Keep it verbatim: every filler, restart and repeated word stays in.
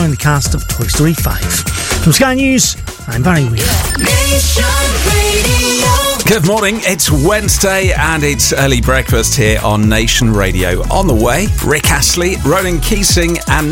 join the cast of Toy Story five. From Sky News, I'm Barry Wheeler. Good morning, it's Wednesday and it's early breakfast here on Nation Radio. On the way, Rick Astley, Ronan Keating and